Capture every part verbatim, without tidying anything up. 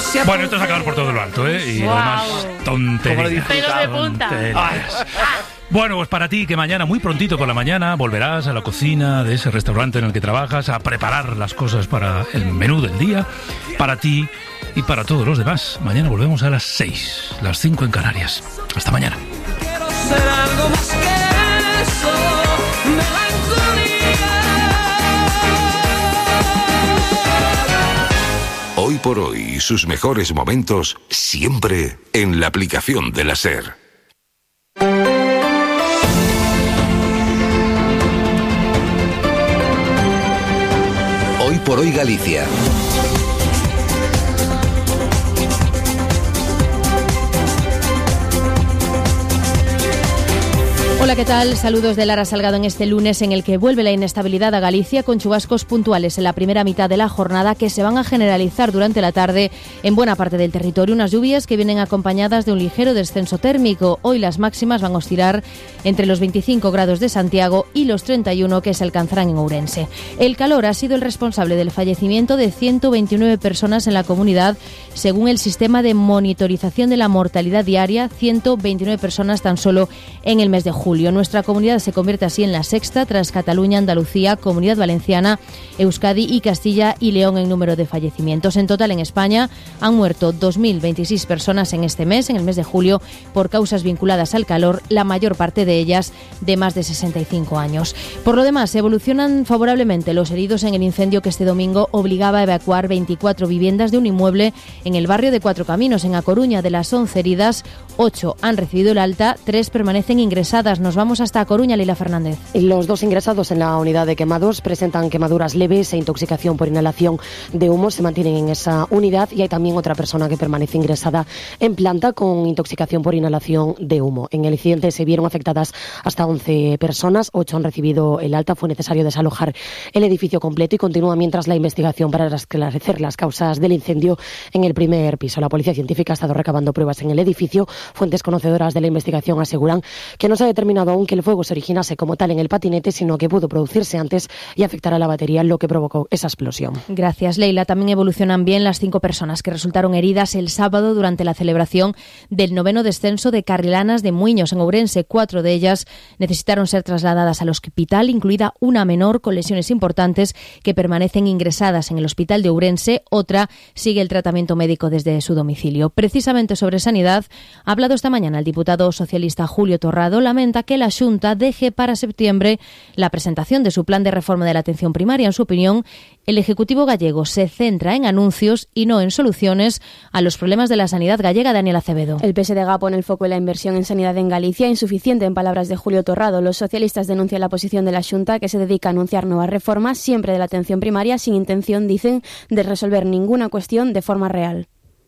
Bueno, esto es acabar por todo lo alto, ¿eh? Y wow. además, tonterías. Pelos de punta. Tonterías. Bueno, pues para ti, que mañana, muy prontito por la mañana, volverás a la cocina de ese restaurante en el que trabajas a preparar las cosas para el menú del día. Para ti y para todos los demás. Mañana volvemos a las seis, las cinco en Canarias. Hasta mañana. Quiero ser algo más que eso, melancolía. Hoy por hoy y sus mejores momentos siempre en la aplicación de la SER. Hoy por hoy Galicia. Hola, ¿qué tal? Saludos de Lara Salgado en este lunes en el que vuelve la inestabilidad a Galicia con chubascos puntuales en la primera mitad de la jornada que se van a generalizar durante la tarde en buena parte del territorio. Unas lluvias que vienen acompañadas de un ligero descenso térmico. Hoy las máximas van a oscilar entre los veinticinco grados de Santiago y los treinta y uno que se alcanzarán en Ourense. El calor ha sido el responsable del fallecimiento de ciento veintinueve personas en la comunidad, según el sistema de monitorización de la mortalidad diaria, ciento veintinueve personas tan solo en el mes de julio. Nuestra comunidad se convierte así en la sexta tras Cataluña, Andalucía, Comunidad Valenciana, Euskadi y Castilla y León en número de fallecimientos. En total en España han muerto dos mil veintiséis personas en este mes, en el mes de julio, por causas vinculadas al calor, la mayor parte de ellas de más de sesenta y cinco años. Por lo demás, evolucionan favorablemente los heridos en el incendio que este domingo obligaba a evacuar veinticuatro viviendas de un inmueble en el barrio de Cuatro Caminos, en A Coruña. De las once heridas, ocho han recibido el alta, tres permanecen ingresadas. Nos vamos hasta A Coruña, Lila Fernández. Los dos ingresados en la unidad de quemados presentan quemaduras leves e intoxicación por inhalación de humo. Se mantienen en esa unidad y hay también otra persona que permanece ingresada en planta con intoxicación por inhalación de humo. En el incidente se vieron afectadas hasta once personas, ocho han recibido el alta. Fue necesario desalojar el edificio completo y continúa mientras la investigación para esclarecer las causas del incendio en el primer piso. La policía científica ha estado recabando pruebas en el edificio. Fuentes conocedoras de la investigación aseguran que no se ha determinado aún que el fuego se originase como tal en el patinete, sino que pudo producirse antes y afectar a la batería, lo que provocó esa explosión. Gracias, Leila. También evolucionan bien las cinco personas que resultaron heridas el sábado durante la celebración del noveno descenso de Carrilanas de Muiños en Ourense. Cuatro de ellas necesitaron ser trasladadas al hospital, incluida una menor con lesiones importantes que permanecen ingresadas en el hospital de Ourense. Otra sigue el tratamiento médico desde su domicilio. Precisamente sobre sanidad ha hablado esta mañana el diputado socialista Julio Torrado. Lamenta que la Xunta deje para septiembre la presentación de su plan de reforma de la atención primaria. En su opinión, el Ejecutivo gallego se centra en anuncios y no en soluciones a los problemas de la sanidad gallega. Daniel Acevedo. El P S D G pone el foco en la inversión en sanidad en Galicia, insuficiente en palabras de Julio Torrado. Los socialistas denuncian la posición de la Xunta, que se dedica a anunciar nuevas reformas, siempre de la atención primaria, sin intención, dicen, de resolver ninguna cuestión de forma real.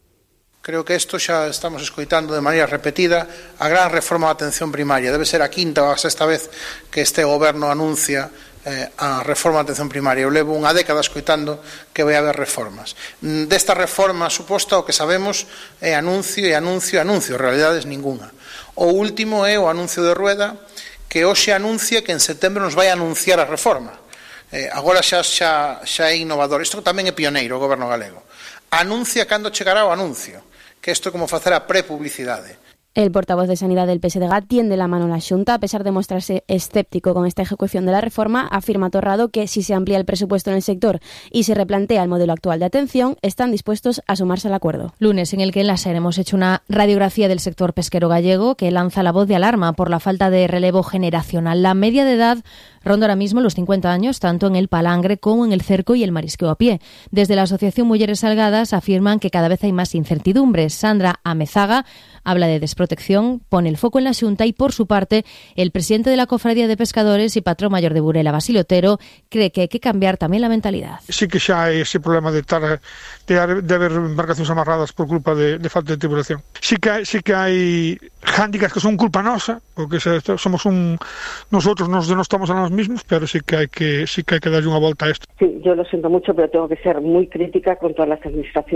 Creo que isto xa estamos escoitando de maneira repetida. A gran reforma da atención primaria debe ser a quinta ou a sexta vez que este goberno anuncia eh, a reforma da atención primaria. Eu levo unha década escoitando que vai haber reformas. Desta reforma suposta o que sabemos é anuncio e anuncio e anuncio, realidades ninguna. O último é o anuncio de Rueda, que hoxe anuncia que en setembro nos vai anunciar a reforma. Eh, agora xa, xa, xa é innovador. Isto tamén é pioneiro o goberno galego. Anuncia cando chegará o anuncio, que isto é como facer a prepublicidade. El portavoz de Sanidad del P S D G tiende la mano a la Xunta. A pesar de mostrarse escéptico con esta ejecución de la reforma, afirma Torrado que si se amplía el presupuesto en el sector y se replantea el modelo actual de atención, están dispuestos a sumarse al acuerdo. Lunes en el que en la SER hemos hecho una radiografía del sector pesquero gallego que lanza la voz de alarma por la falta de relevo generacional. La media de edad ronda ahora mismo los cincuenta años, tanto en el palangre como en el cerco y el marisqueo a pie. Desde la Asociación Mujeres Salgadas afirman que cada vez hay más incertidumbres. Sandra Amezaga habla de desprotección, pone el foco en la Xunta y, por su parte, el presidente de la Cofradía de Pescadores y patrón mayor de Burela, Basilio Otero, cree que hay que cambiar también la mentalidad. Sí que xa hai ese problema de, tar, de, de haber embarcacións amarradas por culpa de, de falta de tripulación. Sí que, sí que hai hándicaps que son culpa nosa, porque somos un nosotros nos denostamos a nos mismos, pero sí que hay que sí que hay que darle una vuelta a esto. Sí, yo lo siento mucho, pero tengo que ser muy crítica con todas las administraciones.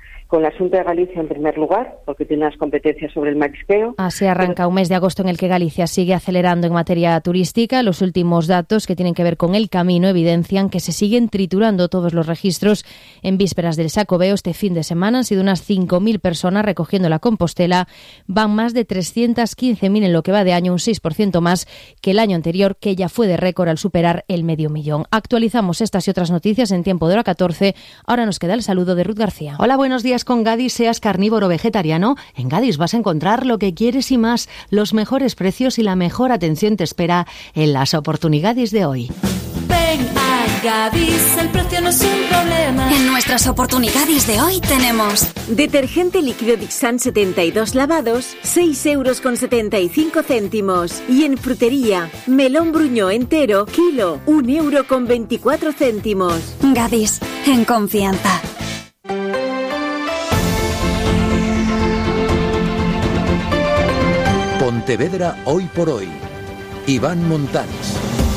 con la Xunta de Galicia en primer lugar, porque tiene las competencias sobre el marisqueo. Así arranca un mes de agosto en el que Galicia sigue acelerando en materia turística. Los últimos datos que tienen que ver con el camino evidencian que se siguen triturando todos los registros. En vísperas del Xacobeo, este fin de semana han sido unas cinco mil personas recogiendo la Compostela. Van más de trescientas quince mil en lo que va de año, un seis por ciento más que el año anterior, que ya fue de récord al superar el medio millón. Actualizamos estas y otras noticias en tiempo de hora catorce. Ahora nos queda el saludo de Ruth García. Hola, buenos días. Con Gadis, seas carnívoro o vegetariano, en Gadis vas a encontrar lo que quieres y más. Los mejores precios y la mejor atención te espera en las oportunidades de hoy. Ven a Gadis, el precio no es un problema. En nuestras oportunidades de hoy tenemos detergente líquido Dixan setenta y dos lavados, seis euros con setenta y cinco céntimos. Y en frutería, melón bruñó entero, kilo, un euro con veinticuatro céntimos. Gadis, en confianza. Pontevedra hoy por hoy. Iván Montanes.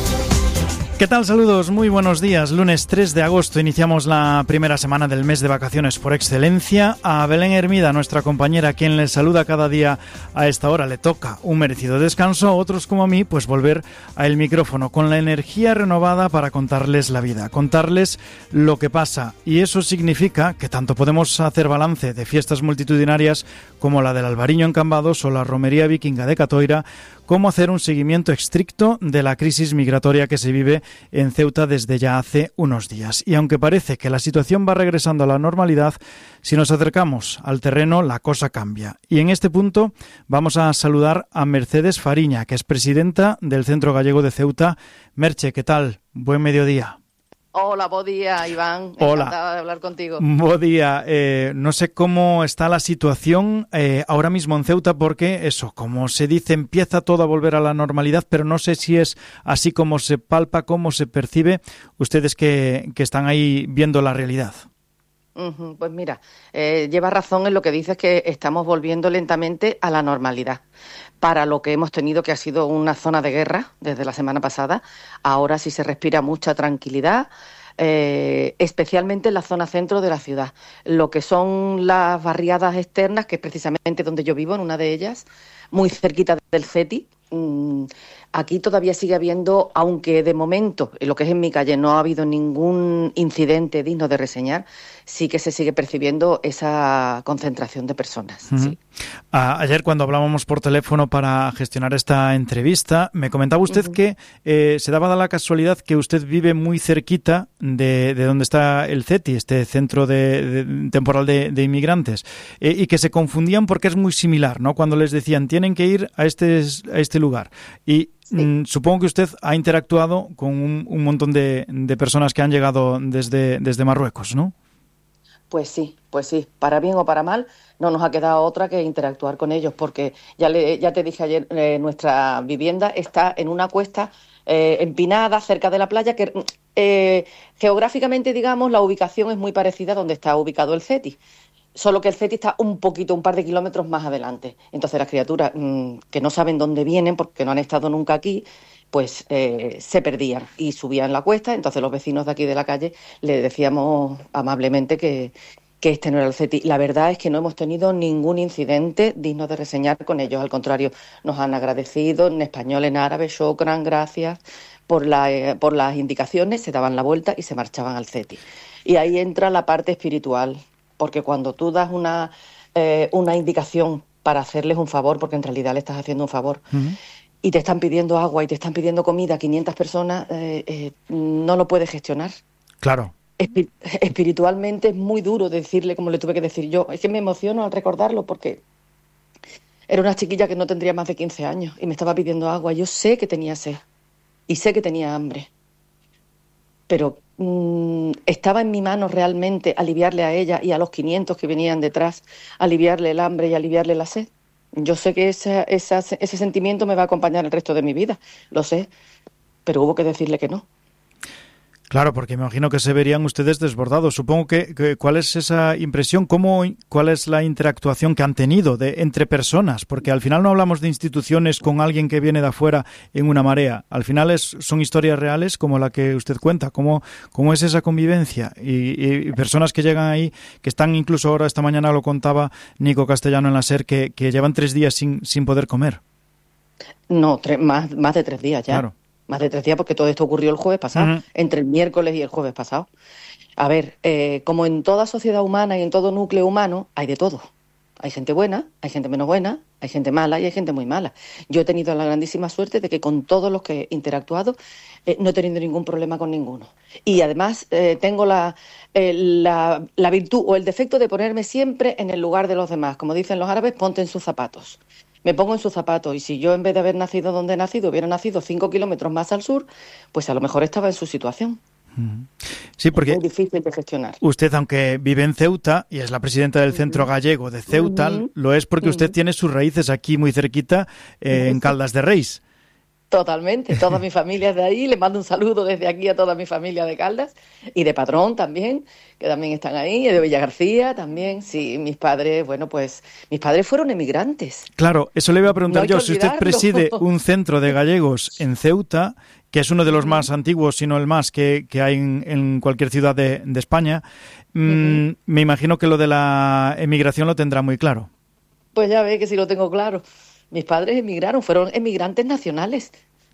¿Qué tal? Saludos, muy buenos días. Lunes tres de agosto iniciamos la primera semana del mes de vacaciones por excelencia. A Belén Hermida, nuestra compañera, quien les saluda cada día a esta hora, le toca un merecido descanso. A otros como a mí, pues volver al micrófono con la energía renovada para contarles la vida, contarles lo que pasa. Y eso significa que tanto podemos hacer balance de fiestas multitudinarias como la del Albariño en Cambados o la Romería Vikinga de Catoira, como hacer un seguimiento estricto de la crisis migratoria que se vive en Ceuta desde ya hace unos días. Y aunque parece que la situación va regresando a la normalidad, si nos acercamos al terreno la cosa cambia. Y en este punto vamos a saludar a Mercedes Fariña, que es presidenta del Centro Gallego de Ceuta. Merche, ¿qué tal? Buen mediodía. Hola, buen día, Iván. Hola. Encantada de hablar contigo. Buen día. Eh, no sé cómo está la situación eh, ahora mismo en Ceuta, porque eso, como se dice, empieza todo a volver a la normalidad, pero no sé si es así como se palpa, cómo se percibe, ustedes que, que están ahí viendo la realidad. Uh-huh, pues mira, eh, lleva razón en lo que dices, que estamos volviendo lentamente a la normalidad. Para lo que hemos tenido, que ha sido una zona de guerra desde la semana pasada, ahora sí se respira mucha tranquilidad, eh, especialmente en la zona centro de la ciudad. Lo que son las barriadas externas, que es precisamente donde yo vivo, en una de ellas, muy cerquita del CETI, mmm, aquí todavía sigue habiendo, aunque de momento, en lo que es en mi calle, no ha habido ningún incidente digno de reseñar, sí que se sigue percibiendo esa concentración de personas. Uh-huh. Sí. A, ayer cuando hablábamos por teléfono para gestionar esta entrevista, me comentaba usted uh-huh. que eh, se daba la casualidad que usted vive muy cerquita de, de donde está el CETI, este centro de, de, temporal de, de inmigrantes, eh, y que se confundían porque es muy similar, ¿no? Cuando les decían tienen que ir a este, a este lugar. Y sí. mm, supongo que usted ha interactuado con un, un montón de, de personas que han llegado desde, desde Marruecos, ¿no? Pues sí, pues sí, para bien o para mal, no nos ha quedado otra que interactuar con ellos, porque ya le, ya te dije ayer, eh, nuestra vivienda está en una cuesta eh, empinada, cerca de la playa, que eh, geográficamente, digamos, la ubicación es muy parecida a donde está ubicado el CETI, solo que el CETI está un poquito, un par de kilómetros más adelante. Entonces las criaturas mmm, que no saben dónde vienen, porque no han estado nunca aquí, pues eh, se perdían y subían la cuesta. Entonces los vecinos de aquí de la calle le decíamos amablemente que, que este no era el CETI. La verdad es que no hemos tenido ningún incidente digno de reseñar con ellos. Al contrario, nos han agradecido en español, en árabe, shukran, gracias por, la, eh, por las indicaciones, se daban la vuelta y se marchaban al CETI. Y ahí entra la parte espiritual, porque cuando tú das una, eh, una indicación para hacerles un favor, porque en realidad le estás haciendo un favor, uh-huh. y te están pidiendo agua y te están pidiendo comida a quinientas personas, eh, eh, no lo puedes gestionar. Claro. Espi- espiritualmente es muy duro decirle, como le tuve que decir yo. Es que me emociono al recordarlo, porque era una chiquilla que no tendría más de quince años y me estaba pidiendo agua. Yo sé que tenía sed y sé que tenía hambre, pero mmm, estaba en mi mano realmente aliviarle a ella y a los quinientos que venían detrás, aliviarle el hambre y aliviarle la sed. Yo sé que esa, esa, ese sentimiento me va a acompañar el resto de mi vida, lo sé, pero hubo que decirle que no. Claro, porque me imagino que se verían ustedes desbordados. Supongo que, que ¿cuál es esa impresión? ¿Cómo, cuál es la interactuación que han tenido de, entre personas? Porque al final no hablamos de instituciones con alguien que viene de afuera en una marea. Al final es, son historias reales como la que usted cuenta. ¿Cómo, cómo es esa convivencia? Y, y personas que llegan ahí, que están incluso ahora, esta mañana lo contaba Nico Castellano en la SER, que, que llevan tres días sin, sin poder comer. No, tres, más, más de tres días ya. Claro. Más de tres días porque todo esto ocurrió el jueves pasado, Uh-huh. entre el miércoles y el jueves pasado. A ver, eh, como en toda sociedad humana y en todo núcleo humano, hay de todo. Hay gente buena, hay gente menos buena, hay gente mala y hay gente muy mala. Yo he tenido la grandísima suerte de que con todos los que he interactuado eh, no he tenido ningún problema con ninguno. Y además eh, tengo la, eh, la, la virtud o el defecto de ponerme siempre en el lugar de los demás. Como dicen los árabes, ponte en sus zapatos. Me pongo en sus zapatos y si yo en vez de haber nacido donde he nacido hubiera nacido cinco kilómetros más al sur, pues a lo mejor estaba en su situación. Sí, porque es muy difícil de gestionar. Usted, aunque vive en Ceuta y es la presidenta del Centro Gallego de Ceuta, uh-huh. lo es porque usted uh-huh. tiene sus raíces aquí muy cerquita, eh, en Caldas de Reis. Totalmente, toda mi familia es de ahí, le mando un saludo desde aquí a toda mi familia de Caldas y de Padrón también, que también están ahí, y de Villagarcía también, sí, mis padres, bueno, pues mis padres fueron emigrantes. Claro, eso le iba a preguntar no yo, si usted preside un centro de gallegos en Ceuta, que es uno de los uh-huh. más antiguos, si no el más, que, que hay en, en cualquier ciudad de, de España, mmm, uh-huh. me imagino que lo de la emigración lo tendrá muy claro. Pues ya ve que sí lo tengo claro. Mis padres emigraron, fueron emigrantes nacionales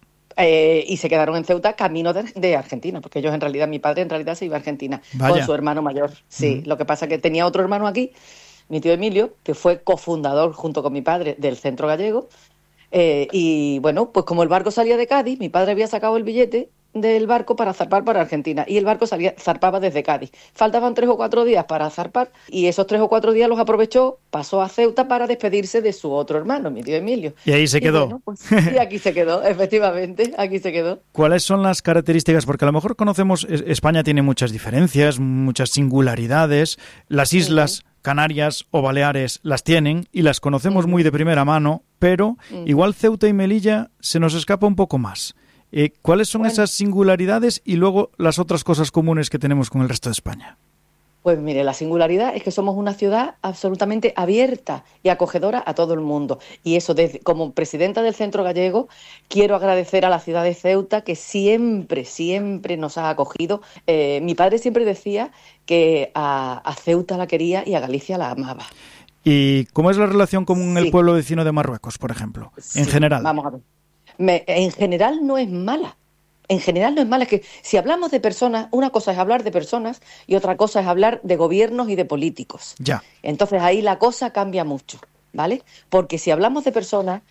eh, y se quedaron en Ceuta camino de, de Argentina, porque ellos en realidad, mi padre en realidad se iba a Argentina Vaya. con su hermano mayor. Sí, uh-huh. lo que pasa es que tenía otro hermano aquí, mi tío Emilio, que fue cofundador junto con mi padre del Centro Gallego. Eh, y bueno, pues como el barco salía de Cádiz, mi padre había sacado el billete del barco para zarpar para Argentina y el barco salía, zarpaba desde Cádiz. Faltaban tres o cuatro días para zarpar y esos tres o cuatro días los aprovechó, pasó a Ceuta para despedirse de su otro hermano, mi tío Emilio. Y ahí se quedó. Y, bueno, pues, y aquí se quedó, efectivamente, aquí se quedó. ¿Cuáles son las características? Porque a lo mejor conocemos, España tiene muchas diferencias, muchas singularidades, las islas... Uh-huh. Canarias o Baleares las tienen y las conocemos uh-huh. muy de primera mano, pero uh-huh. igual Ceuta y Melilla se nos escapa un poco más. Eh, ¿Cuáles son bueno. esas singularidades y luego las otras cosas comunes que tenemos con el resto de España? Pues mire, la singularidad es que somos una ciudad absolutamente abierta y acogedora a todo el mundo. Y eso, desde, como presidenta del Centro Gallego, quiero agradecer a la ciudad de Ceuta que siempre, siempre nos ha acogido. Eh, mi padre siempre decía que a, a Ceuta la quería y a Galicia la amaba. ¿Y cómo es la relación con sí. el pueblo vecino de Marruecos, por ejemplo, sí, en general? Vamos a ver. Me, en general no es mala. En general no es mala, es que si hablamos de personas, una cosa es hablar de personas y otra cosa es hablar de gobiernos y de políticos. Ya. Entonces ahí la cosa cambia mucho, ¿vale? Porque si hablamos de personas,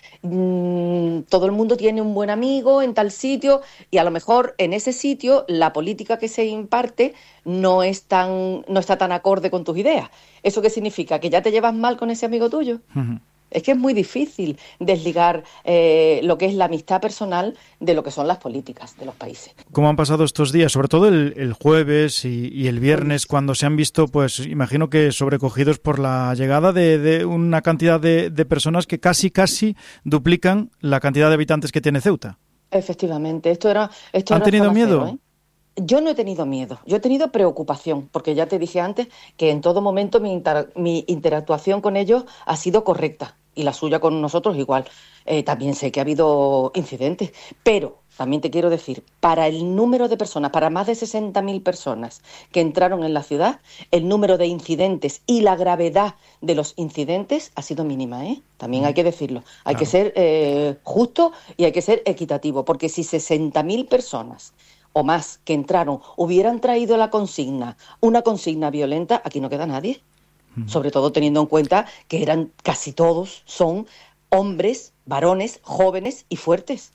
mmm, todo el mundo tiene un buen amigo en tal sitio y a lo mejor en ese sitio la política que se imparte no es tan, no está tan acorde con tus ideas. ¿Eso qué significa? ¿Que ya te llevas mal con ese amigo tuyo? Uh-huh. Es que es muy difícil desligar eh, lo que es la amistad personal de lo que son las políticas de los países. ¿Cómo han pasado estos días? Sobre todo el, el jueves y, y el viernes, cuando se han visto, pues imagino que sobrecogidos por la llegada de, de una cantidad de, de personas que casi, casi duplican la cantidad de habitantes que tiene Ceuta. Efectivamente. Esto era, esto ¿Han era tenido miedo? Cero, ¿eh? Yo no he tenido miedo, yo he tenido preocupación, porque ya te dije antes que en todo momento mi, inter- mi interactuación con ellos ha sido correcta y la suya con nosotros igual. Eh, también sé que ha habido incidentes, pero también te quiero decir, para el número de personas, para más de sesenta mil personas que entraron en la ciudad, el número de incidentes y la gravedad de los incidentes ha sido mínima, ¿eh? También hay que decirlo. Hay claro. que ser eh, justo y hay que ser equitativo, porque si sesenta mil personas o más que entraron hubieran traído la consigna, una consigna violenta, aquí no queda nadie. Uh-huh. Sobre todo teniendo en cuenta que eran casi todos, son hombres, varones, jóvenes y fuertes.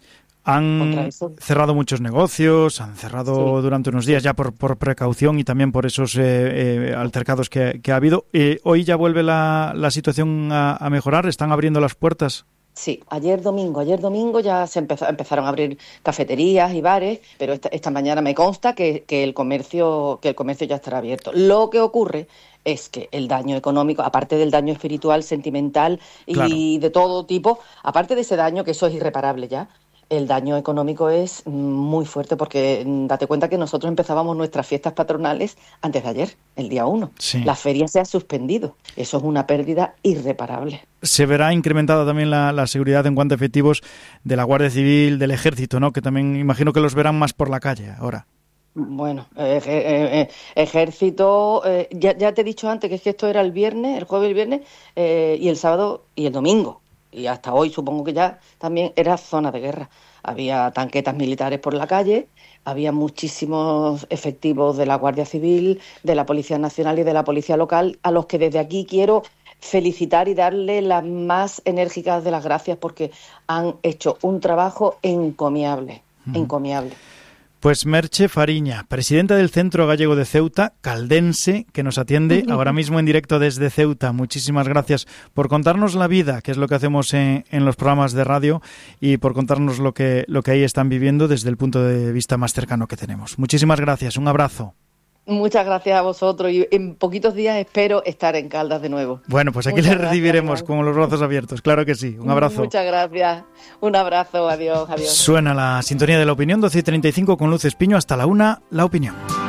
Han cerrado muchos negocios, han cerrado sí. durante unos días ya por, por precaución y también por esos eh, eh, altercados que, que ha habido. Eh, ¿Hoy ya vuelve la, la situación a, a mejorar? ¿Están abriendo las puertas? Sí, ayer domingo, ayer domingo ya se empezó, empezaron a abrir cafeterías y bares, pero esta, esta mañana me consta que, que el comercio, que el comercio ya estará abierto. Lo que ocurre es que el daño económico, aparte del daño espiritual, sentimental y claro. de todo tipo, aparte de ese daño, que eso es irreparable ya, el daño económico es muy fuerte, porque date cuenta que nosotros empezábamos nuestras fiestas patronales antes de ayer, el día uno. Sí. La feria se ha suspendido. Eso es una pérdida irreparable. Se verá incrementada también la, la seguridad en cuanto a efectivos de la Guardia Civil, del Ejército, ¿no? Que también imagino que los verán más por la calle ahora. Bueno, eh, eh, eh, ejército, eh, ya, ya te he dicho antes que es que esto era el viernes, el jueves y el viernes, eh, y el sábado y el domingo. Y hasta hoy supongo que ya también era zona de guerra. Había tanquetas militares por la calle, había muchísimos efectivos de la Guardia Civil, de la Policía Nacional y de la Policía Local, a los que desde aquí quiero felicitar y darle las más enérgicas de las gracias, porque han hecho un trabajo encomiable, uh-huh. encomiable. Pues Merche Fariña, presidenta del Centro Gallego de Ceuta, caldense, que nos atiende ahora mismo en directo desde Ceuta. Muchísimas gracias por contarnos la vida, que es lo que hacemos en, en los programas de radio, y por contarnos lo que, lo que ahí están viviendo desde el punto de vista más cercano que tenemos. Muchísimas gracias, un abrazo. Muchas gracias a vosotros, y en poquitos días espero estar en Caldas de nuevo. Bueno, pues aquí les recibiremos con los brazos abiertos, claro que sí. Un abrazo. Muchas gracias, un abrazo, adiós, adiós. Suena la sintonía de La Opinión, doce y treinta y cinco con Luz Espiño, hasta la una, La Opinión.